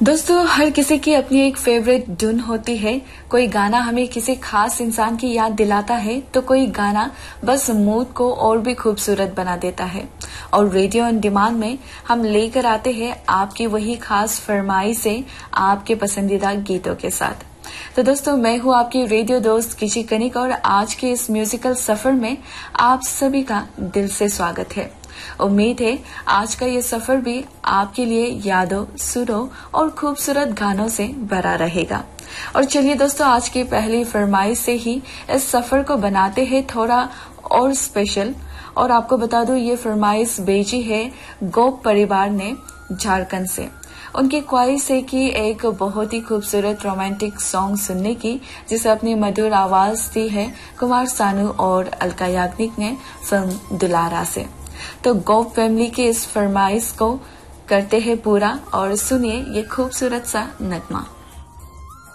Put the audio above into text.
दोस्तों, हर किसी की अपनी एक फेवरेट धुन होती है। कोई गाना हमें किसी खास इंसान की याद दिलाता है तो कोई गाना बस मूड को और भी खूबसूरत बना देता है। और रेडियो ऑन डिमांड में हम लेकर आते हैं आपकी वही खास फरमाइशें आपके पसंदीदा गीतों के साथ। तो दोस्तों, मैं हूँ आपकी रेडियो दोस्त किशी कनिक और आज के इस म्यूजिकल सफर में आप सभी का दिल से स्वागत है। उम्मीद है आज का ये सफर भी आपके लिए यादों, सुरों और खूबसूरत गानों से भरा रहेगा। और चलिए दोस्तों, आज की पहली फरमाइश से ही इस सफर को बनाते हैं थोड़ा और स्पेशल। और आपको बता दूं, ये फरमाइश भेजी है गोप परिवार ने झारखंड से। उनकी ख्वाहिश है कि एक बहुत ही खूबसूरत रोमांटिक सॉन्ग सुनने की, जिसे अपनी मधुर आवाज दी है कुमार सानू और अलका याग्निक ने फिल्म दुलारा से। तो गोप फैमिली की इस फरमाइश को करते हैं पूरा और सुनिए ये खूबसूरत सा नगमा।